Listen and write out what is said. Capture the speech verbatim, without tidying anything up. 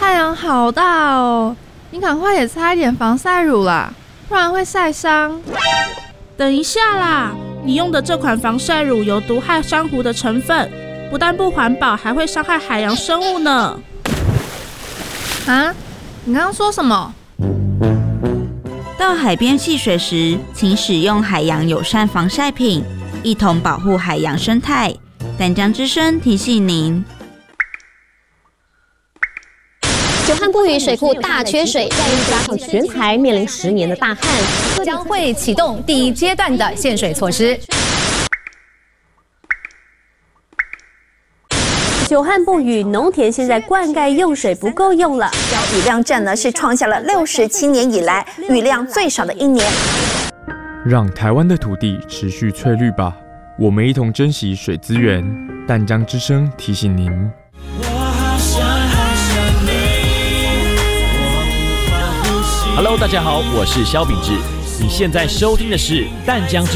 太阳好大哦，你赶快也擦一点防晒乳啦，不然会晒伤。 等一下啦，你用的这款防晒乳有毒害珊瑚的成分，不但不环保，还会伤害海洋生物呢。 啊？你刚刚说什么？ 到海边戏水时，请使用海洋友善防晒品，一同保护海洋生态。淡江之声提醒您。 久旱不雨，水库大缺水，再加上全台面临十年的大旱， 将会启动第一阶段的限水措施。 久旱不雨，农田现在灌溉用水不够用了， 雨量证呢是创下了六十七年以来雨量最少的一年。 让台湾的土地持续翠绿吧，我们一同珍惜水资源。淡江之声提醒您。 Hello， 大家好，我是萧秉治，你现在收听的是淡江之